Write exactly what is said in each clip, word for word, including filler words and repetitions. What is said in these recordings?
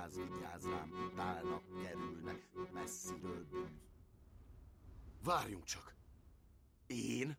vigyázz, vigyázz rám, utálnak, kerülnek, messziről bűz. Várjunk csak! Én?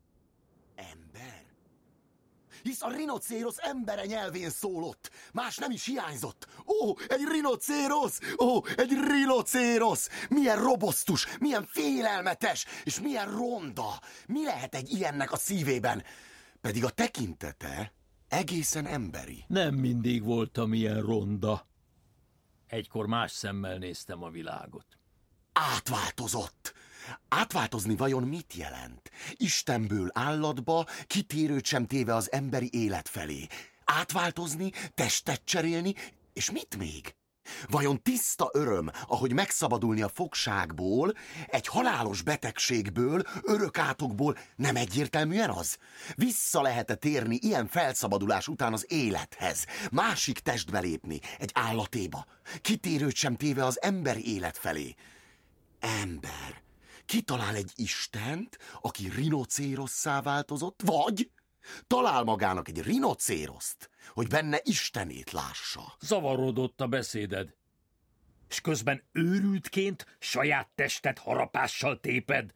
Ember? Hisz a rinocérosz embere nyelvén szólott, más nem is hiányzott. Ó, egy rinocérosz! Ó, egy rinocérosz! Milyen robosztus, milyen félelmetes, és milyen ronda! Mi lehet egy ilyennek a szívében? Pedig a tekintete egészen emberi. Nem mindig voltam ilyen ronda. Egykor más szemmel néztem a világot. Átváltozott! Átváltozni vajon mit jelent? Istenből állatba, kitérőt sem téve az emberi élet felé. Átváltozni, testet cserélni, és mit még? Vajon tiszta öröm, ahogy megszabadulni a fogságból, egy halálos betegségből, örökátokból nem egyértelműen az? Vissza lehet-e térni ilyen felszabadulás után az élethez, másik testbe lépni, egy állatéba, kitérőt sem téve az emberi élet felé? Ember, kitalál egy istent, aki rinocérosszá változott, vagy talál magának egy rinocéroszt, hogy benne istenét lássa. Zavarodott a beszéded, és közben őrültként saját tested harapással téped.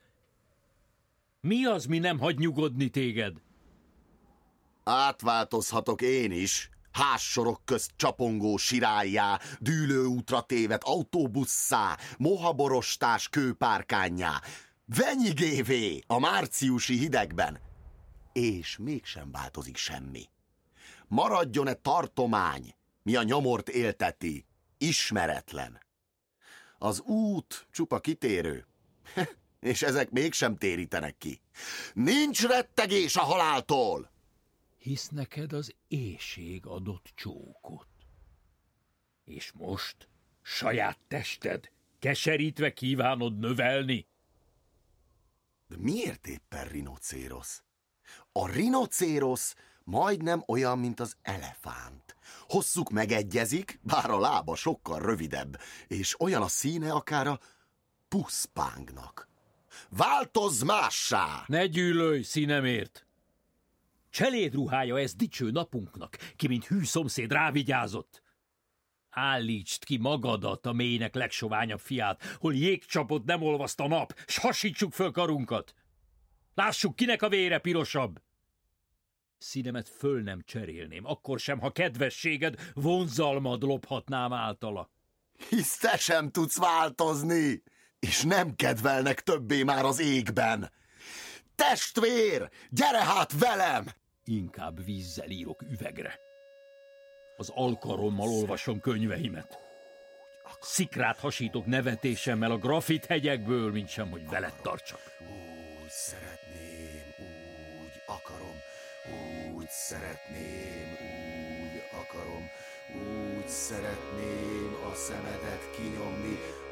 Mi az, mi nem hagy nyugodni téged? Átváltozhatok én is, házsorok közt csapongó sirályjá, dűlőútra tévedt autóbusszá, mohaborostás kőpárkánnyá, venyigévé a márciusi hidegben. És mégsem változik semmi. Maradjon-e tartomány, mi a nyomort élteti, ismeretlen. Az út csupa kitérő, és ezek mégsem térítenek ki. Nincs rettegés a haláltól! Hisz neked az éhség adott csókot. És most saját tested keserítve kívánod növelni? De miért éppen rinocérosz? A rinocérosz majdnem olyan, mint az elefánt. Hosszuk megegyezik, bár a lába sokkal rövidebb, és olyan a színe akár a puszpángnak. Változz mássá! Ne gyűlölj színemért! Cselédruhája ez dicső napunknak, ki mint hű szomszéd rávigyázott. Állítsd ki magadat, a mélynek legsoványabb fiát, hol jégcsapot nem olvaszt a nap, s hasítsuk föl karunkat. Lássuk, kinek a vére pirosabb. Színemet föl nem cserélném, akkor sem, ha kedvességed, vonzalmad lophatnám általa. Hisz te sem tudsz változni, és nem kedvelnek többé már az égben. Testvér, gyere hát velem! Inkább vízzel írok üvegre. Az alkarommal olvasom könyveimet. Szikrát hasítok nevetésemmel a grafit hegyekből, mint sem, hogy veled tartsak. Úgy szeretném, úgy akarom, úgy szeretném, úgy akarom, úgy szeretném a szemedet kinyomni,